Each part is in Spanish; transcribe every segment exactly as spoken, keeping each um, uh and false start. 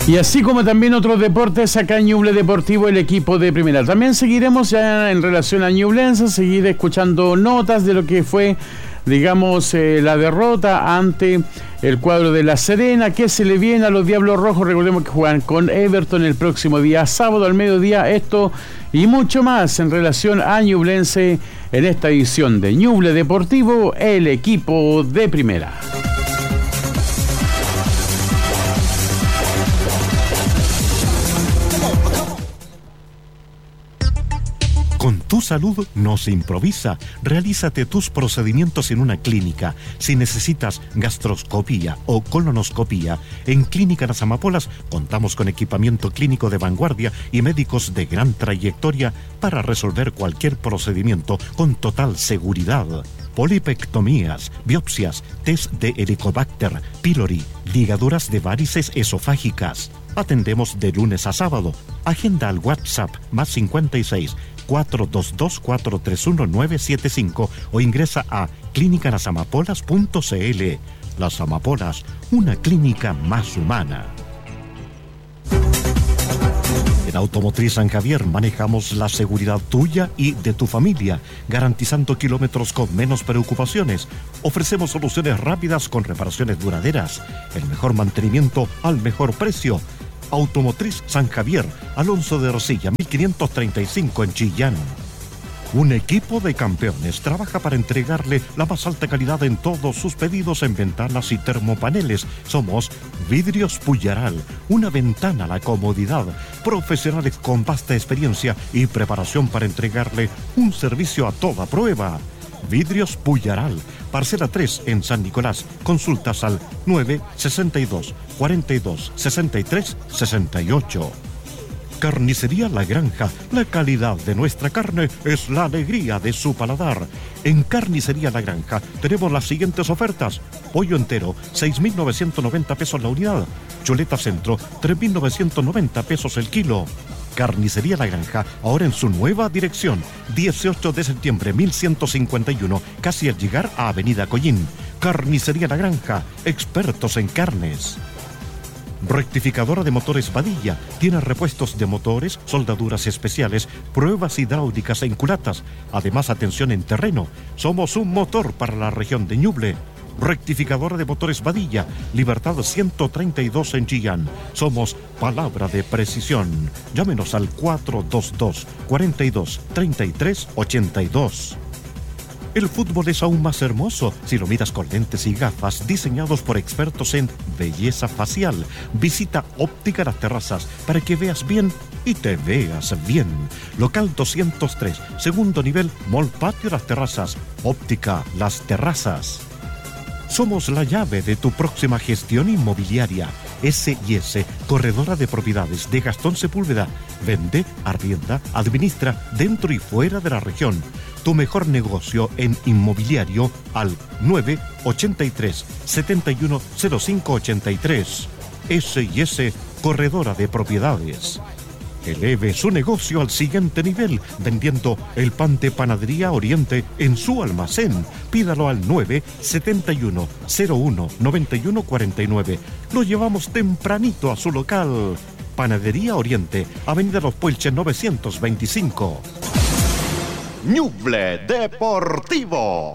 Y así como también otros deportes, acá en Ñuble Deportivo, el equipo de primera. También seguiremos ya en relación a Ñublense, seguir escuchando notas de lo que fue, digamos, eh, la derrota ante el cuadro de La Serena. ¿Qué se le viene a los Diablos Rojos? Recordemos que juegan con Everton el próximo día sábado al mediodía. Esto y mucho más en relación a Ñublense en esta edición de Ñuble Deportivo, el equipo de primera. Con tu salud no se improvisa. Realízate tus procedimientos en una clínica. Si necesitas gastroscopía o colonoscopía, en Clínica Las Amapolas contamos con equipamiento clínico de vanguardia y médicos de gran trayectoria para resolver cualquier procedimiento con total seguridad. Polipectomías, biopsias, test de Helicobacter pylori, ligaduras de varices esofágicas. Atendemos de lunes a sábado. Agenda al WhatsApp más cincuenta y seis, cuatro dos dos, cuatro tres uno, nueve siete cinco o ingresa a clínica las amapolas punto c l. Las Amapolas, una clínica más humana. En Automotriz San Javier manejamos la seguridad tuya y de tu familia, garantizando kilómetros con menos preocupaciones. Ofrecemos soluciones rápidas con reparaciones duraderas, el mejor mantenimiento al mejor precio. Automotriz San Javier, Alonso de Rosilla, mil quinientos treinta y cinco en Chillán. Un equipo de campeones trabaja para entregarle la más alta calidad en todos sus pedidos en ventanas y termopaneles. Somos Vidrios Puyaral, una ventana a la comodidad. Profesionales con vasta experiencia y preparación para entregarle un servicio a toda prueba. Vidrios Puyaral, parcela tres en San Nicolás. Consultas al nueve sesenta y dos, cuarenta y dos, sesenta y tres, sesenta y ocho. Carnicería La Granja, la calidad de nuestra carne es la alegría de su paladar. En Carnicería La Granja tenemos las siguientes ofertas: pollo entero, seis mil novecientos noventa pesos la unidad; chuleta centro, tres mil novecientos noventa pesos el kilo. Carnicería La Granja, ahora en su nueva dirección, dieciocho de septiembre mil ciento cincuenta y uno, casi al llegar a Avenida Collín. Carnicería La Granja, expertos en carnes. Rectificadora de motores Badilla, tiene repuestos de motores, soldaduras especiales, pruebas hidráulicas en culatas, además atención en terreno. Somos un motor para la región de Ñuble. Rectificadora de motores Badilla, Libertad ciento treinta y dos en Chillán. Somos palabra de precisión. Llámenos al cuatro dos dos, cuarenta y dos, treinta y tres, ochenta y dos. El fútbol es aún más hermoso si lo miras con lentes y gafas diseñados por expertos en belleza facial. Visita Óptica Las Terrazas para que veas bien y te veas bien. Local doscientos tres, segundo nivel, Mall Patio Las Terrazas. Óptica Las Terrazas. Somos la llave de tu próxima gestión inmobiliaria. S y S, corredora de propiedades de Gastón Sepúlveda. Vende, arrienda, administra dentro y fuera de la región. Tu mejor negocio en inmobiliario al nueve ochenta y tres, setenta y uno, cero cinco ochenta y tres. S y S, corredora de propiedades. Eleve su negocio al siguiente nivel vendiendo el pan de Panadería Oriente en su almacén. Pídalo al nueve setenta y uno, cero uno, noventa y uno cuarenta y nueve. Lo llevamos tempranito a su local. Panadería Oriente, Avenida Los Puelches novecientos veinticinco. Ñuble Deportivo.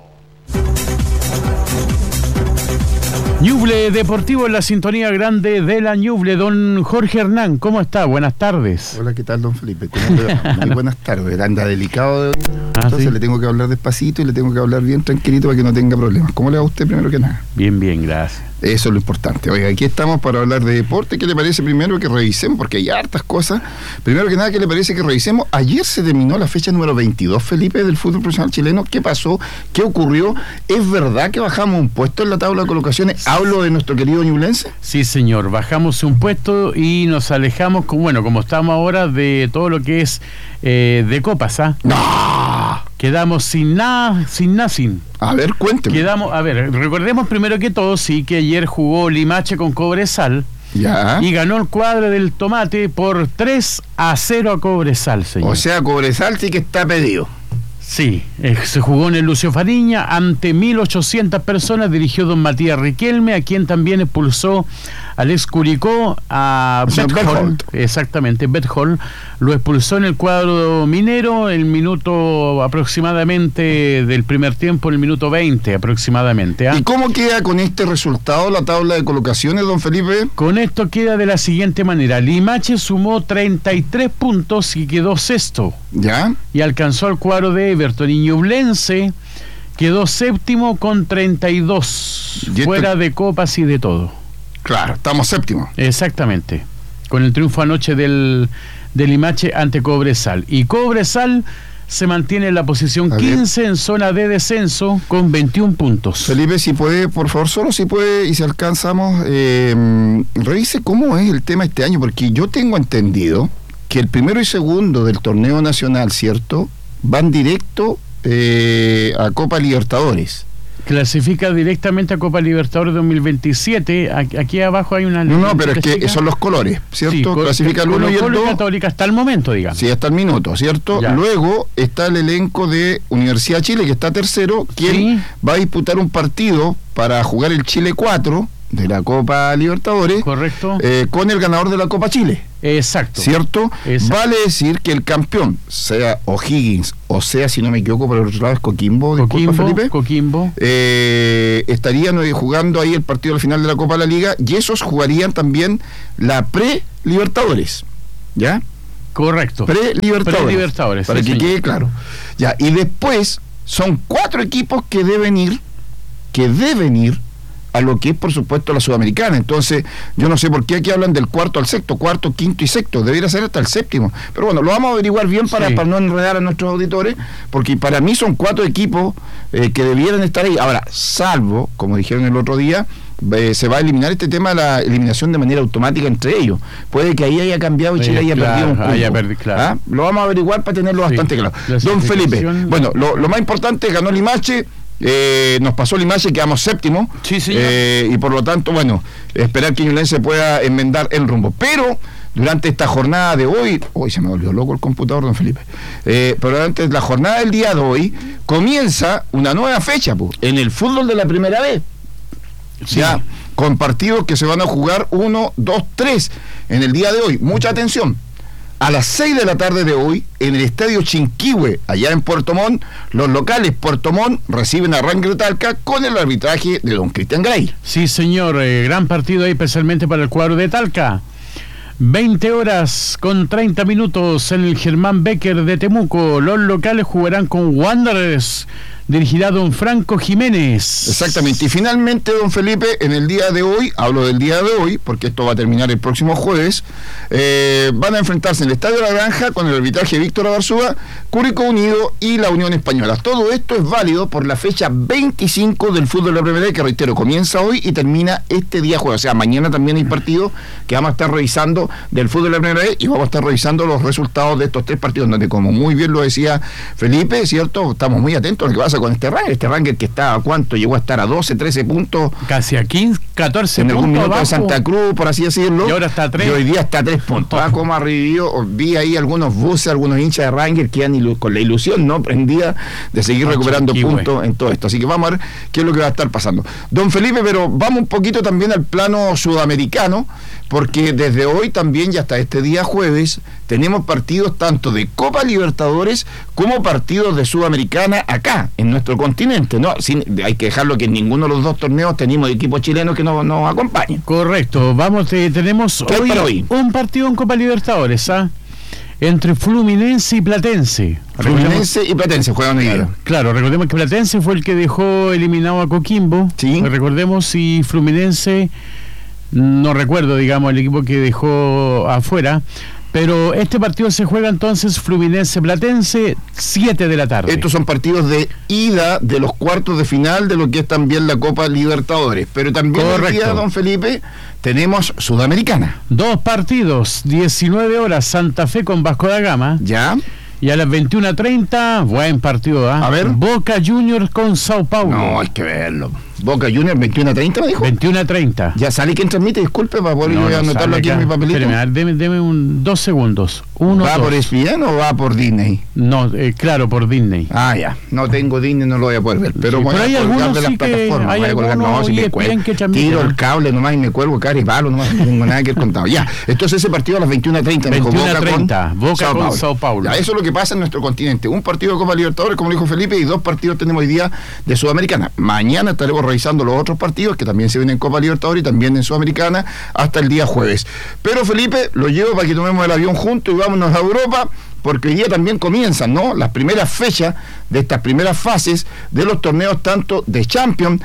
Ñuble Deportivo en la sintonía grande de la Ñuble. Don Jorge Hernán, ¿cómo está? Buenas tardes. Hola, ¿qué tal, don Felipe? ¿Cómo te va? Muy buenas tardes. Anda delicado de hoy. Ah, Entonces ¿sí? Le tengo que hablar despacito y le tengo que hablar bien tranquilito para que no tenga problemas. ¿Cómo le va a usted primero que nada? Bien, bien, gracias. Eso es lo importante. Oiga, aquí estamos para hablar de deporte. ¿Qué le parece primero que revisemos? Porque hay hartas cosas. Primero que nada, ¿qué le parece que revisemos? Ayer se terminó la fecha número veintidós, Felipe, del fútbol profesional chileno. ¿Qué pasó? ¿Qué ocurrió? ¿Es verdad que bajamos un puesto en la tabla de colocaciones? Hablo de nuestro querido ñublense. Sí, señor. Bajamos un puesto y nos alejamos, con, bueno, como estamos ahora, de todo lo que es eh, de copas, ¿ah? ¡No! Quedamos sin nada, sin nada, sin. A ver, cuénteme. Quedamos, a ver, recordemos primero que todo, sí, que ayer jugó Limache con Cobresal. Ya. Y ganó el cuadro del Tomate por tres a cero a Cobresal, señor. O sea, Cobresal sí que está pedido. Sí. Eh, se jugó en el Lucio Fariña ante mil ochocientas personas, dirigió don Matías Riquelme, a quien también expulsó Alex Curicó, a Bethold, exactamente, Bethold, lo expulsó en el cuadro minero el minuto aproximadamente del primer tiempo, en el minuto veinte aproximadamente. ¿ah? ¿Y cómo queda con este resultado la tabla de colocaciones, don Felipe? Con esto queda de la siguiente manera: Limache sumó treinta y tres puntos y quedó sexto. ¿Ya? Y alcanzó al cuadro de Everton. Y Ñublense quedó séptimo con treinta y dos, ¿Y fuera esto? de copas y de todo. Claro, estamos séptimos. Exactamente, con el triunfo anoche del, del Limache ante Cobresal. Y Cobresal se mantiene en la posición quince en zona de descenso con veintiún puntos. Felipe, si puede, por favor, solo si puede y si alcanzamos, eh, revise cómo es el tema este año, porque yo tengo entendido que el primero y segundo del torneo nacional, ¿cierto?, van directo eh, a Copa Libertadores. Clasifica directamente a Copa Libertadores dos mil veintisiete. Aquí abajo hay una... No, no, pero es que son los colores, ¿cierto? Sí, clasifica el uno y el dos. Católica hasta el momento, digamos. Sí, hasta el minuto, ¿cierto? Ya. Luego está el elenco de Universidad de Chile, que está tercero, quien sí. va a disputar un partido para jugar el Chile cuatro de la Copa Libertadores. Correcto. Eh, con el ganador de la Copa Chile. Exacto. ¿Cierto? Exacto. Vale decir que el campeón, sea O'Higgins, o sea, si no me equivoco, por el otro lado es Coquimbo, Coquimbo, disculpa, Felipe. Coquimbo. Eh, estarían jugando ahí el partido al final de la Copa de la Liga, y esos jugarían también la pre-Libertadores. ¿Ya? Correcto. Pre-Libertadores. Pre-Libertadores. Para sí, que señor. quede claro. Ya, y después son cuatro equipos que deben ir, que deben ir a lo que es, por supuesto, la Sudamericana. Entonces, yo no sé por qué aquí hablan del cuarto al sexto, cuarto, quinto y sexto, debería ser hasta el séptimo. Pero bueno, lo vamos a averiguar bien para, sí. para no enredar a nuestros auditores, porque para mí son cuatro equipos eh, que debieran estar ahí. Ahora, salvo, como dijeron el otro día, eh, se va a eliminar este tema de la eliminación de manera automática entre ellos. Puede que ahí haya cambiado y Chile haya claro, perdido un punto. Haya perdido, claro. ¿Ah? Lo vamos a averiguar para tenerlo sí. bastante claro. Don Felipe, bueno, lo, lo más importante, ganó Limache. Eh, nos pasó Limache, quedamos séptimo, sí, señor. Eh, y por lo tanto, bueno, esperar que Ñublense pueda enmendar el rumbo. Pero durante esta jornada de hoy, hoy se me volvió loco el computador, don Felipe, eh, pero durante la jornada del día de hoy comienza una nueva fecha pues, en el fútbol de la primera vez. Sí. Ya, con partidos que se van a jugar uno, dos, tres en el día de hoy. Mucha atención. A las seis de la tarde de hoy, en el Estadio Chinquihue, allá en Puerto Montt, los locales Puerto Montt reciben a Rangers Talca con el arbitraje de don Cristian Gray. Sí, señor, eh, gran partido ahí especialmente para el cuadro de Talca. veinte horas con treinta minutos en el Germán Becker de Temuco. Los locales jugarán con Wanderers, dirigirá don Franco Jiménez. Exactamente. Y finalmente, don Felipe, en el día de hoy, hablo del día de hoy, porque esto va a terminar el próximo jueves, eh, van a enfrentarse en el Estadio La Granja con el arbitraje de Víctor Abarzúa, Curicó Unido y la Unión Española. Todo esto es válido por la fecha veinticinco del fútbol de la Primera, que reitero, comienza hoy y termina este día jueves. O sea, mañana también hay partido que vamos a estar revisando del fútbol de la Primera y vamos a estar revisando los resultados de estos tres partidos, donde, como muy bien lo decía Felipe, ¿cierto? Estamos muy atentos a lo que pasa con este Ranger, este Ranger que está a cuánto, llegó a estar a doce, trece puntos. Casi a quince, catorce en puntos. En algún minuto abajo. de Santa Cruz, por así decirlo. Y ahora está a tres. Y hoy día está a tres puntos. Ah, como ha revivido, vi ahí algunos buses, algunos hinchas de Ranger que han con la ilusión, ¿no? Prendida de seguir Ocho, recuperando puntos en todo esto. Así que vamos a ver qué es lo que va a estar pasando. Don Felipe, pero vamos un poquito también al plano sudamericano, porque desde hoy también y hasta este día jueves tenemos partidos tanto de Copa Libertadores como partidos de Sudamericana acá, en nuestro continente, ¿no? Sin, hay que dejarlo que en ninguno de los dos torneos tenemos equipos chilenos que nos, nos acompañen. Correcto, vamos, eh, tenemos hoy, hoy un partido en Copa Libertadores, ¿ah? Entre Fluminense y Platense. Fluminense y Platense juegan hoy día. Claro, claro, recordemos que Platense fue el que dejó eliminado a Coquimbo. Sí. Recordemos si Fluminense, no recuerdo, digamos, el equipo que dejó afuera. Pero este partido se juega entonces Fluminense-Platense, siete de la tarde. Estos son partidos de ida de los cuartos de final de lo que es también la Copa Libertadores. Pero también hoy día, don Felipe, tenemos Sudamericana. Dos partidos, diecinueve horas, Santa Fe con Vasco da Gama. Ya. Y a las veintiuna treinta, buen partido, ¿ah? ¿eh? A ver. Boca Juniors con Sao Paulo. No, hay que verlo. Boca Juniors, veintiuno a treinta, me dijo. veintiuno a treinta. Ya sale quien transmite, disculpe, para poder No, yo voy a no anotarlo sale aquí acá. en mi papelito. Espérame, deme, deme un, dos segundos. Uno, ¿Va dos. por E S P N o va por Disney? No, eh, claro, por Disney. Ah, ya. No tengo Disney, no lo voy a poder ver. Pero Sí, voy pero a hay colgar algunos de las sí que- plataformas. hay Voy a colgar, algunos no, si E me S P N cuelgo. que transmiten, Tiro ¿no? el cable nomás y me cuelgo, cara y palo nomás. No tengo nada que ir contado. Ya. Entonces ese partido a las veintiuna a treinta. veintiuno a treinta, Boca con Sao Paulo. Ya, eso es lo que pasa en nuestro continente. Un partido de Copa Libertadores, como dijo Felipe, y dos partidos tenemos hoy día de Sudamericana. Mañana estaremos revisando los otros partidos que también se ven en Copa Libertadores y también en Sudamericana hasta el día jueves. Pero Felipe, lo llevo para que tomemos el avión juntos y vámonos a Europa, porque hoy día también comienzan, ¿no?, las primeras fechas de estas primeras fases de los torneos tanto de Champions,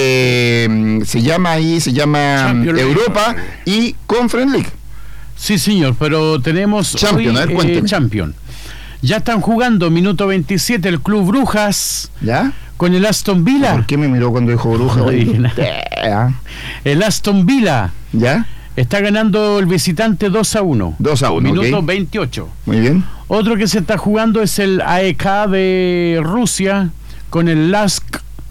de se llama ahí, se llama Champions League. Europa y Conference League. Sí, señor, pero tenemos Champion, hoy, a ver, eh, cuénteme. Champion. Ya están jugando, minuto veintisiete, el Club Brujas ¿Ya? con el Aston Villa. ¿Por qué me miró cuando dijo bruja? No Oye, dije nada. ¿Ya? El Aston Villa ¿Ya? está ganando el visitante dos a uno. dos a uno, Minuto ok. veintiocho. Muy bien. Otro que se está jugando es el A E K de Rusia con el Lask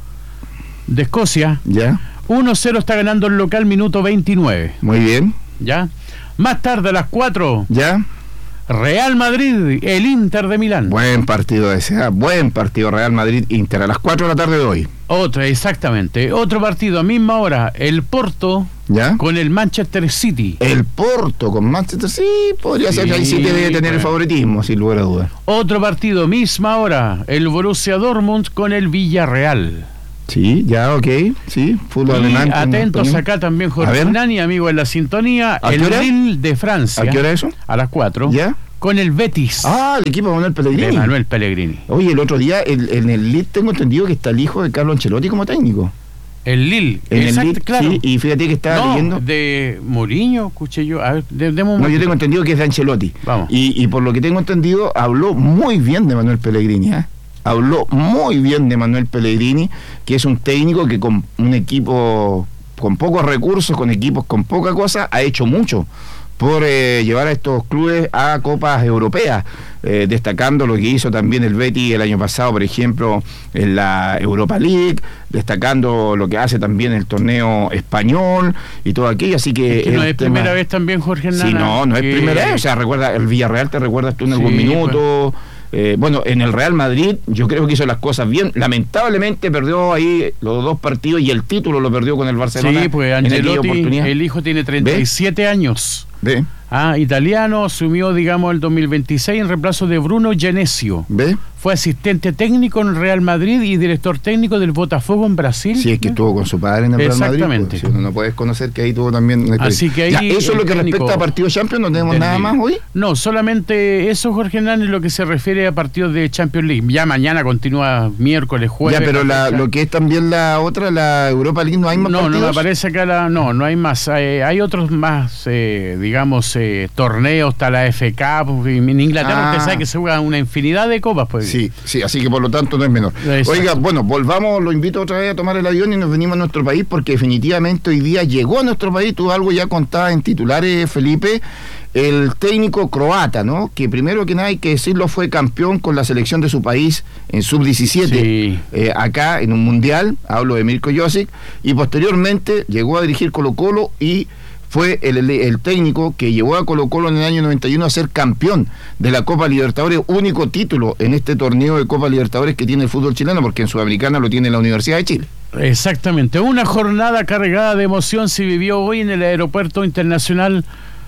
de Escocia. ¿Ya? uno cero está ganando el local, minuto veintinueve. Muy bien. ¿Ya? Más tarde, a las cuatro, ¿Ya? Real Madrid, el Inter de Milán. Buen partido ese, ¿ah? Buen partido Real Madrid-Inter a las cuatro de la tarde de hoy. Otra, exactamente. Otro partido a misma hora, el Porto ¿Ya? con el Manchester City. El Porto con Manchester, sí, podría Sí, ser que ahí sí debe tener el bueno. favoritismo, sin lugar a dudas. Otro partido, misma hora, el Borussia Dortmund con el Villarreal. Sí, ya, ok, sí, fútbol Y alemán. con atentos Antonio. acá también, A Jorge ver. Nani, amigo en la sintonía, ¿A el qué hora? Lille de Francia. ¿A qué hora eso? A las cuatro. ¿Ya? Con el Betis Ah, el equipo de Manuel de Pellegrini. Manuel Pellegrini. Oye, el otro día el- en el Lille tengo entendido que está el hijo de Carlo Ancelotti como técnico. El Lille, En exacto, el Lille, claro. sí, y fíjate que estaba No, leyendo. de Mourinho, escuché yo. A ver, de, demos un No, yo momentito. tengo entendido que es de Ancelotti. Vamos. Y, y por lo que tengo entendido, habló muy bien de Manuel Pellegrini, ¿eh? Habló muy bien de Manuel Pellegrini, que es un técnico que con un equipo con pocos recursos, con equipos con poca cosa, ha hecho mucho por eh, llevar a estos clubes a copas europeas, eh, destacando lo que hizo también el Betis el año pasado, por ejemplo, en la Europa League, destacando lo que hace también el torneo español y todo aquello, así que... Es que no el es tema- primera vez también, Jorge Nana. Sí, no, no es que- primera vez, o sea, recuerda, el Villarreal te recuerdas tú en algún Sí, minuto... Eh, bueno, en el Real Madrid yo creo que hizo las cosas bien. Lamentablemente perdió ahí los dos partidos y el título lo perdió con el Barcelona. Sí, pues en aquella Ancelotti, oportunidad. el hijo tiene treinta y siete años. ¿Ve? Ah, italiano, asumió, digamos, el dos mil veintiséis en reemplazo de Bruno Genesio. ¿Ve? Fue asistente técnico en el Real Madrid y director técnico del Botafogo en Brasil. Sí, es que estuvo con su padre en el Real Madrid. Exactamente. Pues, si uno no puedes conocer que ahí tuvo también una experiencia. Así que ahí Ya, eso es lo el que técnico respecta a partidos Champions, no tenemos del nada Lille. más hoy. No, solamente eso, Jorge Nani, lo que se refiere a partidos de Champions League. Ya mañana continúa miércoles, jueves. Ya, pero la, fecha. lo que es también la otra, la Europa League, no hay más No, no partidos. me parece acá la. No, no hay más. Eh, hay otros más, eh, digamos, eh, torneos, está la F Cup. En Inglaterra Ah. usted sabe que se juegan una infinidad de copas, pues. Sí, sí, así que por lo tanto no es menor. Exacto. Oiga, bueno, volvamos, lo invito otra vez a tomar el avión y nos venimos a nuestro país porque definitivamente hoy día llegó a nuestro país, tú algo ya contabas en titulares, Felipe, el técnico croata, ¿no? Que primero que nada hay que decirlo fue campeón con la selección de su país en sub diecisiete, Sí. eh, acá en un mundial, hablo de Mirko Josic, y posteriormente llegó a dirigir Colo Colo y fue el, el, el técnico que llevó a Colo Colo en el año noventa y uno a ser campeón de la Copa Libertadores, único título en este torneo de Copa Libertadores que tiene el fútbol chileno, porque en Sudamericana lo tiene la Universidad de Chile. Exactamente. Una jornada cargada de emoción se vivió hoy en el aeropuerto internacional.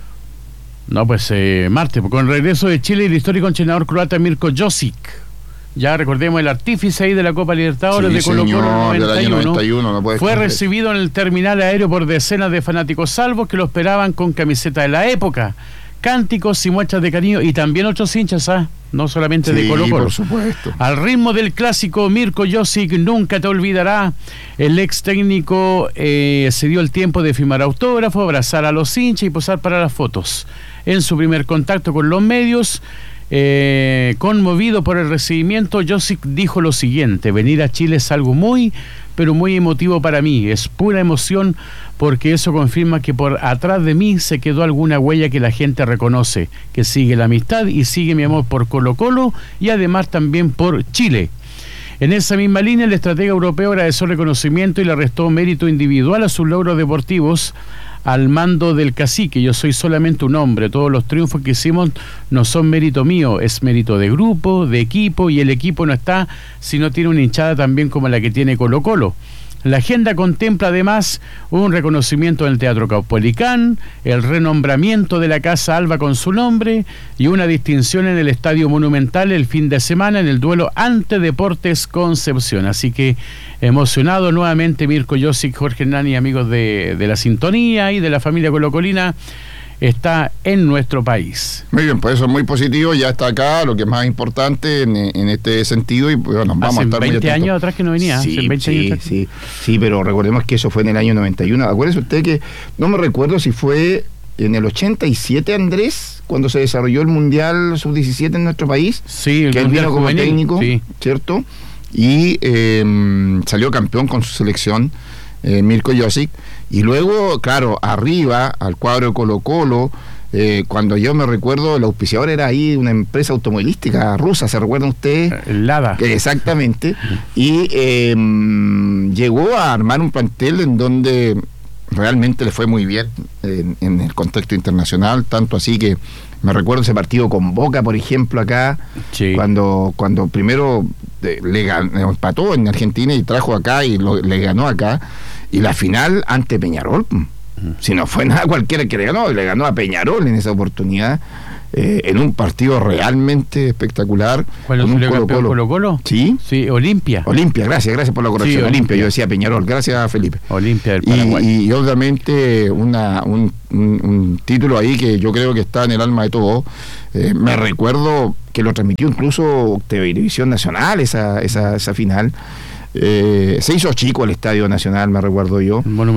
No, pues eh, martes, con el regreso de Chile y el histórico entrenador croata Mirko Josic. Ya recordemos el artífice ahí de la Copa Libertadores Sí, de Colo Colo señor, del año noventa y uno. noventa y uno, no puedes Fue creer. recibido en el terminal aéreo por decenas de fanáticos salvos que lo esperaban con camiseta de la época, cánticos y muestras de cariño, y también otros hinchas, ¿ah? No solamente de Sí, Colo Colo. por supuesto. Al ritmo del clásico, Mirko Josic nunca te olvidará. El ex técnico eh, se dio el tiempo de firmar autógrafo, abrazar a los hinchas y posar para las fotos. En su primer contacto con los medios, eh, conmovido por el recibimiento, Josic dijo lo siguiente: venir a Chile es algo muy, pero muy emotivo para mí. Es pura emoción porque eso confirma que por atrás de mí se quedó alguna huella que la gente reconoce, que sigue la amistad y sigue mi amor por Colo Colo y además también por Chile. En esa misma línea, el estratega europeo agradeció el reconocimiento y le restó mérito individual a sus logros deportivos al mando del cacique. Yo soy solamente un hombre, todos los triunfos que hicimos no son mérito mío, es mérito de grupo, de equipo, y el equipo no está si no tiene una hinchada también como la que tiene Colo Colo. La agenda contempla además un reconocimiento en el Teatro Caupolicán, el renombramiento de la Casa Alba con su nombre y una distinción en el Estadio Monumental el fin de semana en el duelo ante Deportes Concepción. Así que emocionado nuevamente Mirko Josic, Jorge Hernani, amigos de, de la sintonía y de la familia colocolina, está en nuestro país. Muy bien, pues eso es muy positivo, ya está acá, lo que es más importante en, en este sentido, y bueno, vamos hace a estar veinte muy atentos. años atrás que no venía. Sí, hace veinte sí, años atrás. sí, sí, pero recordemos que eso fue en el año noventa y uno. Acuérdese usted que, no me recuerdo si fue en el ochenta y siete, Andrés, cuando se desarrolló el Mundial sub diecisiete en nuestro país, sí, el que él Mundial vino como juvenil, técnico, sí. ¿cierto? Y eh, salió campeón con su selección, eh, Mirko Josic, y luego, claro, arriba, al cuadro de Colo Colo, Eh, cuando yo me recuerdo, el auspiciador era ahí una empresa automovilística rusa, ¿se recuerdan ustedes? Lada. Exactamente. Y eh, llegó a armar un plantel en donde realmente le fue muy bien en, en el contexto internacional, tanto así que me recuerdo ese partido con Boca, por ejemplo, acá, sí. cuando, cuando primero eh, le ganó, empató en Argentina y trajo acá y lo, le ganó acá, y la final ante Peñarol. Si no fue nada cualquiera que le ganó, le ganó a Peñarol en esa oportunidad, eh, en un partido realmente espectacular. ¿Cuál salió campeón Colo Colo? Sí. Sí, Olimpia. Olimpia, gracias, gracias por la corrección. Sí, Olimpia, yo decía Peñarol, gracias Felipe. Olimpia del Paraguay. Y, y obviamente una, un, un, un título ahí que yo creo que está en el alma de todos. Eh, me recuerdo que lo transmitió incluso Televisión Nacional, esa, esa, esa final. Eh, se hizo chico el Estadio Nacional, me recuerdo yo. Bueno,